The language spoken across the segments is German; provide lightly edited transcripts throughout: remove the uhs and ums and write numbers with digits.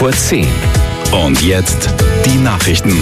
10:05. Und jetzt die Nachrichten.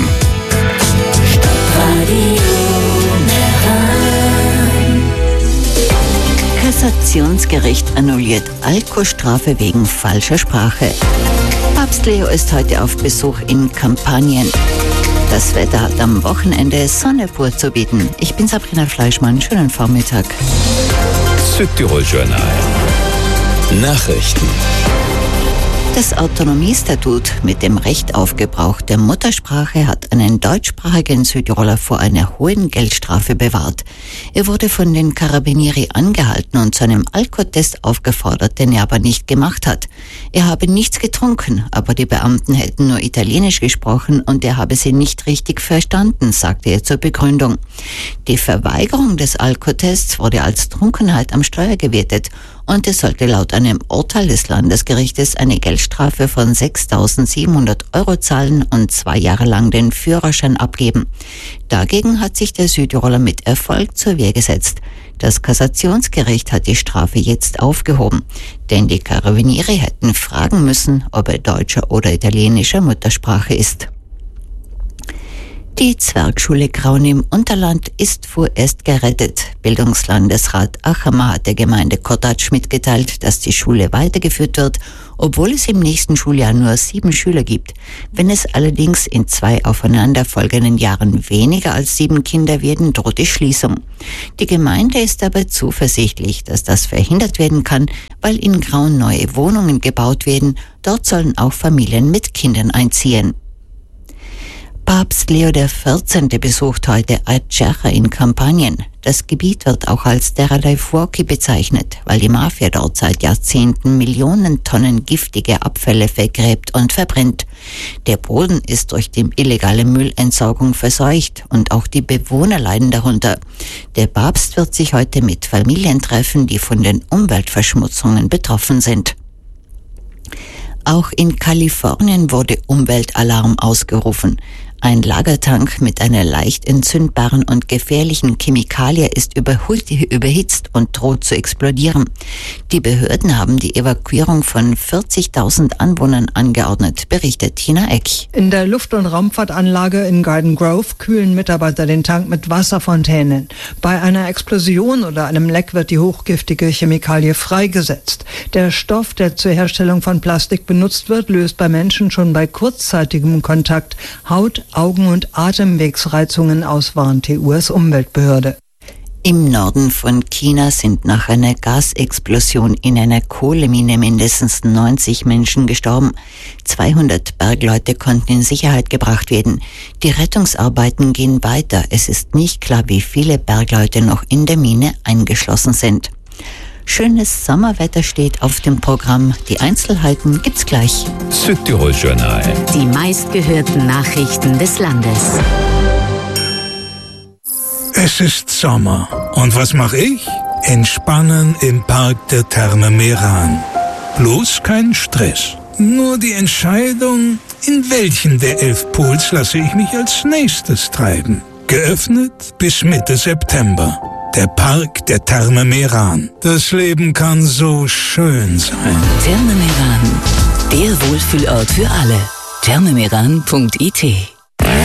Kassationsgericht annulliert Alkostrafe wegen falscher Sprache. Papst Leo ist heute auf Besuch in Kampanien. Das Wetter hat am Wochenende Sonne vorzubieten. Ich bin Sabrina Fleischmann. Schönen Vormittag. Südtirol-Journal. Nachrichten. Das Autonomiestatut mit dem Recht auf Gebrauch der Muttersprache hat einen deutschsprachigen Südtiroler vor einer hohen Geldstrafe bewahrt. Er wurde von den Carabinieri angehalten und zu einem Alkotest aufgefordert, den er aber nicht gemacht hat. Er habe nichts getrunken, aber die Beamten hätten nur Italienisch gesprochen und er habe sie nicht richtig verstanden, sagte er zur Begründung. Die Verweigerung des Alkotests wurde als Trunkenheit am Steuer gewertet und es sollte laut einem Urteil des Landesgerichtes eine Geldstrafe von 6.700 € zahlen und 2 Jahre lang den Führerschein abgeben. Dagegen hat sich der Südtiroler mit Erfolg zur Wehr gesetzt. Das Kassationsgericht hat die Strafe jetzt aufgehoben, denn die Carabinieri hätten fragen müssen, ob er deutscher oder italienischer Muttersprache ist. Die Zwergschule Graun im Unterland ist vorerst gerettet. Bildungslandesrat Achamer hat der Gemeinde Kotatsch mitgeteilt, dass die Schule weitergeführt wird, obwohl es im nächsten Schuljahr nur 7 Schüler gibt. Wenn es allerdings in 2 aufeinanderfolgenden Jahren weniger als 7 Kinder werden, droht die Schließung. Die Gemeinde ist aber zuversichtlich, dass das verhindert werden kann, weil in Graun neue Wohnungen gebaut werden. Dort sollen auch Familien mit Kindern einziehen. Papst Leo XIV. Besucht heute Acerra in Kampanien. Das Gebiet wird auch als Terra dei Fuochi bezeichnet, weil die Mafia dort seit Jahrzehnten Millionen Tonnen giftige Abfälle vergräbt und verbrennt. Der Boden ist durch die illegale Müllentsorgung verseucht und auch die Bewohner leiden darunter. Der Papst wird sich heute mit Familien treffen, die von den Umweltverschmutzungen betroffen sind. Auch in Kalifornien wurde Umweltalarm ausgerufen. Ein Lagertank mit einer leicht entzündbaren und gefährlichen Chemikalie ist überhitzt und droht zu explodieren. Die Behörden haben die Evakuierung von 40.000 Anwohnern angeordnet, berichtet Tina Eck. In der Luft- und Raumfahrtanlage in Garden Grove kühlen Mitarbeiter den Tank mit Wasserfontänen. Bei einer Explosion oder einem Leck wird die hochgiftige Chemikalie freigesetzt. Der Stoff, der zur Herstellung von Plastik benutzt wird, löst bei Menschen schon bei kurzzeitigem Kontakt Haut, Augen- und Atemwegsreizungen aus, warnt die US-Umweltbehörde. Im Norden von China sind nach einer Gasexplosion in einer Kohlemine mindestens 90 Menschen gestorben. 200 Bergleute konnten in Sicherheit gebracht werden. Die Rettungsarbeiten gehen weiter. Es ist nicht klar, wie viele Bergleute noch in der Mine eingeschlossen sind. Schönes Sommerwetter steht auf dem Programm. Die Einzelheiten gibt's gleich. Südtirol-Journal. Die meistgehörten Nachrichten des Landes. Es ist Sommer. Und was mache ich? Entspannen im Park der Therme Meran. Bloß kein Stress. Nur die Entscheidung, in welchen der 11 Pools lasse ich mich als nächstes treiben. Geöffnet bis Mitte September. Der Park der Therme Meran. Das Leben kann so schön sein. Therme Meran, der Wohlfühlort für alle. thermemeran.it